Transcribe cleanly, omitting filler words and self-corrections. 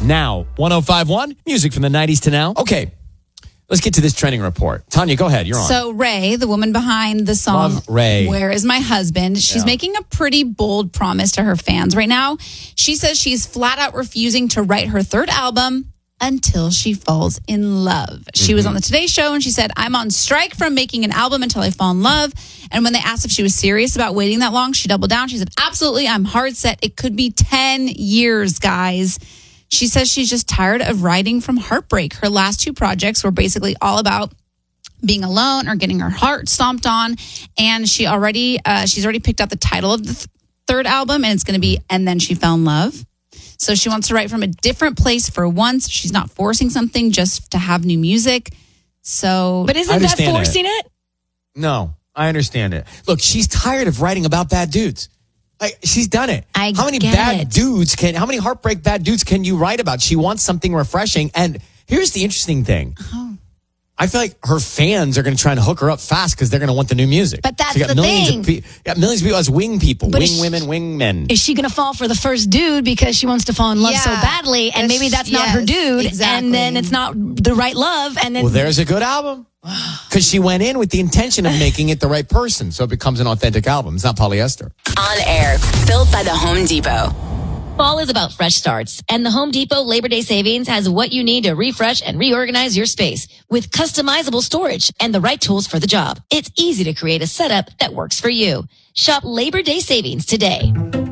now. 105.1, music from the 90s to now. Okay, let's get to this trending report. Tanya, go ahead. You're on. So Ray, the woman behind the song Love Ray. Where Is My Husband? She's making a pretty bold promise to her fans right now. She says she's flat out refusing to write her third album until she falls in love. She was on the Today Show and she said, I'm on strike from making an album until I fall in love. And when they asked if she was serious about waiting that long, she doubled down. She said, absolutely, I'm hard set. It could be 10 years, guys. She says she's just tired of writing from heartbreak. Her last two projects were basically all about being alone or getting her heart stomped on. And she's already picked out the title of the third album, and it's going to be And Then She Fell in Love. So she wants to write from a different place for once. She's not forcing something just to have new music. So, but isn't that forcing it? No, I understand it. Look, she's tired of writing about bad dudes. She's done it. How many heartbreak bad dudes can you write about? She wants something refreshing. And here's the interesting thing. I feel like her fans are going to try and hook her up fast because they're going to want the new music. But that's the thing. Millions of people as wing people, wing women, wing men. Is she going to fall for the first dude because she wants to fall in love so badly, and maybe that's not her dude, and then it's not the right love, and then... Well, there's a good album. Because she went in with the intention of making it the right person, so it becomes an authentic album. It's not polyester. On Air, built by the Home Depot. Fall is about fresh starts, and the Home Depot Labor Day Savings has what you need to refresh and reorganize your space with customizable storage and the right tools for the job. It's easy to create a setup that works for you. Shop Labor Day Savings today.